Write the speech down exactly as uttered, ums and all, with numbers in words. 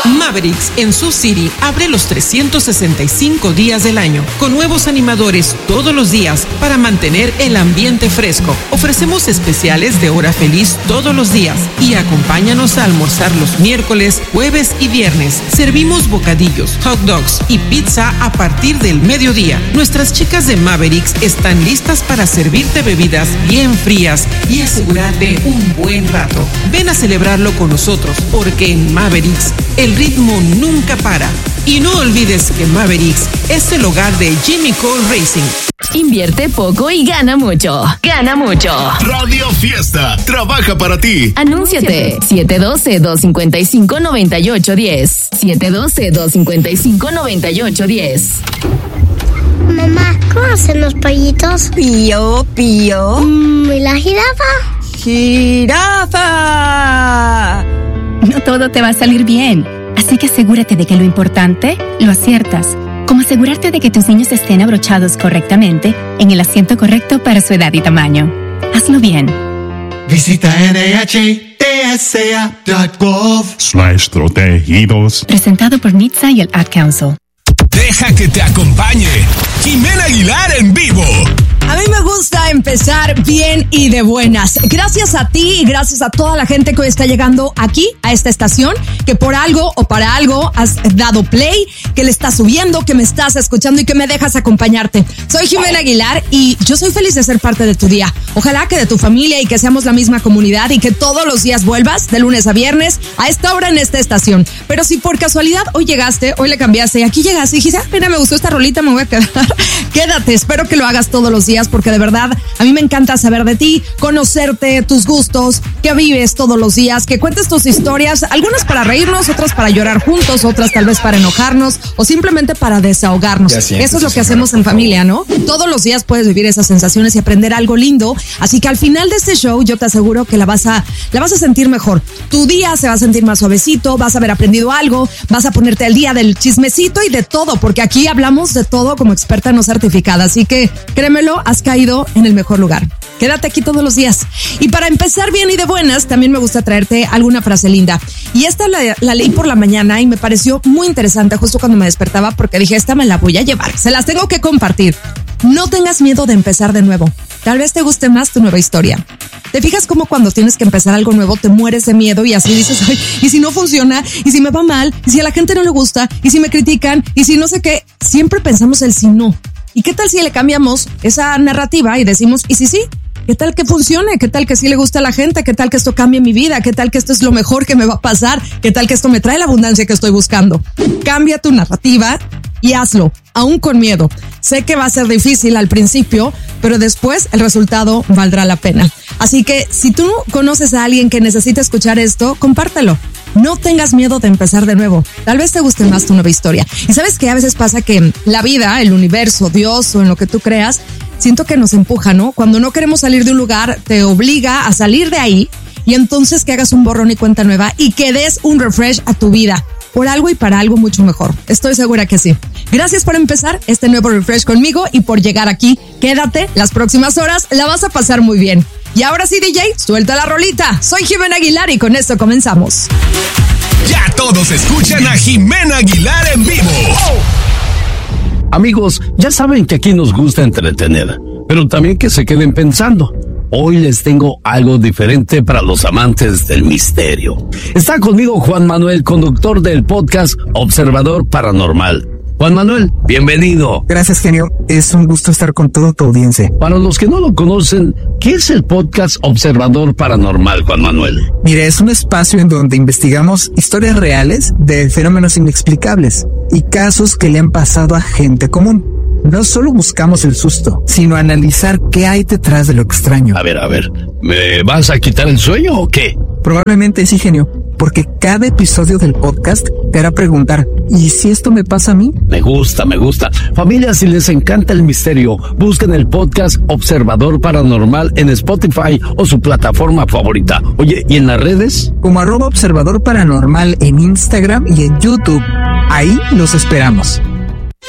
Mavericks en Sioux City abre los trescientos sesenta y cinco días del año con nuevos animadores todos los días para mantener el ambiente fresco. Ofrecemos especiales de hora feliz todos los días y acompáñanos a almorzar los miércoles, jueves y viernes. Servimos bocadillos, hot dogs y pizza a partir del mediodía. Nuestras chicas de Mavericks están listas para servirte bebidas bien frías y asegurarte un buen rato. Ven a celebrarlo con nosotros porque en Mavericks el ritmo nunca para. Y no olvides que Mavericks es el hogar de Jimmy Cole Racing. Invierte poco y gana mucho. Gana mucho. Radio Fiesta trabaja para ti. Anúnciate. siete uno dos, dos cinco cinco, nueve ocho uno cero. siete uno dos, dos cinco cinco, nueve ocho uno cero. Mamá, ¿cómo hacen los pollitos? Pío, pío. Mm, ¿Y la jirafa? ¡Jirafa! No todo te va a salir bien, así que asegúrate de que lo importante lo aciertas, como asegurarte de que tus niños estén abrochados correctamente en el asiento correcto para su edad y tamaño. Hazlo bien. Visita N H T S A punto gov slash protegidos. Presentado por N H T S A y el Ad Council. Deja que te acompañe Jimena Aguilar en vivo. A mí me gusta empezar bien y de buenas. Gracias a ti y gracias a toda la gente que hoy está llegando aquí a esta estación, que por algo o para algo has dado play, que le estás subiendo, que me estás escuchando y que me dejas acompañarte. Soy Jimena Aguilar y yo soy feliz de ser parte de tu día. Ojalá que de tu familia y que seamos la misma comunidad y que todos los días vuelvas de lunes a viernes a esta hora en esta estación. Pero si por casualidad hoy llegaste, hoy le cambiaste y aquí llegaste y dijiste, ah, mira, me gustó esta rolita, me voy a quedar. Quédate, espero que lo hagas todos los días porque de verdad a mí me encanta saber de ti, conocerte, tus gustos, que vives todos los días, que cuentes tus historias, algunas para reírnos, otras para llorar juntos, otras tal vez para enojarnos o simplemente para desahogarnos. Eso es lo que hacemos en familia, ¿no? Todos los días puedes vivir esas sensaciones y aprender algo lindo, así que al final de este show yo te aseguro que la vas a, la vas a sentir mejor. Tu día se va a sentir más suavecito, vas a haber aprendido algo, vas a ponerte al día del chismecito y de todo, porque aquí hablamos de todo como experta no certificada, así que créemelo, has caído en el mejor lugar. Quédate aquí todos los días. Y para empezar bien y de buenas, también me gusta traerte alguna frase linda. Y esta la, la leí por la mañana y me pareció muy interesante justo cuando me despertaba porque dije, esta me la voy a llevar. Se las tengo que compartir. No tengas miedo de empezar de nuevo. Tal vez te guste más tu nueva historia. ¿Te fijas cómo cuando tienes que empezar algo nuevo te mueres de miedo y así dices, ay, y si no funciona, y si me va mal, y si a la gente no le gusta, y si me critican, y si no sé qué? Siempre pensamos el si no. ¿Y qué tal si le cambiamos esa narrativa y decimos, y si sí? ¿Qué tal que funcione? ¿Qué tal que sí le gusta a la gente? ¿Qué tal que esto cambie mi vida? ¿Qué tal que esto es lo mejor que me va a pasar? ¿Qué tal que esto me trae la abundancia que estoy buscando? Cambia tu narrativa y hazlo, aún con miedo. Sé que va a ser difícil al principio, pero después el resultado valdrá la pena. Así que si tú conoces a alguien que necesita escuchar esto, compártelo. No tengas miedo de empezar de nuevo. Tal vez te guste más tu nueva historia. Y sabes que a veces pasa que la vida, el universo, Dios o en lo que tú creas, siento que nos empuja, ¿no? Cuando no queremos salir de un lugar, te obliga a salir de ahí y entonces que hagas un borrón y cuenta nueva y que des un refresh a tu vida. Por algo y para algo mucho mejor. Estoy segura que sí. Gracias por empezar este nuevo refresh conmigo y por llegar aquí. Quédate, las próximas horas la vas a pasar muy bien. Y ahora sí, D J, suelta la rolita. Soy Jimena Aguilar y con esto comenzamos. Ya todos escuchan a Jimena Aguilar en vivo. Amigos, ya saben que aquí nos gusta entretener, pero también que se queden pensando. Hoy les tengo algo diferente para los amantes del misterio. Está conmigo Juan Manuel, conductor del podcast Observador Paranormal. Juan Manuel, bienvenido. Gracias, genio. Es un gusto estar con toda tu audiencia. Para los que no lo conocen, ¿qué es el podcast Observador Paranormal, Juan Manuel? Mire, es un espacio en donde investigamos historias reales de fenómenos inexplicables y casos que le han pasado a gente común. No solo buscamos el susto, sino analizar qué hay detrás de lo extraño. A ver, a ver, ¿me vas a quitar el sueño o qué? Probablemente sí, genio, porque cada episodio del podcast te hará preguntar, ¿y si esto me pasa a mí? Me gusta, me gusta. Familia, si les encanta el misterio, busquen el podcast Observador Paranormal en Spotify o su plataforma favorita. Oye, ¿y en las redes? Como arroba Observador Paranormal en Instagram y en YouTube. Ahí los esperamos.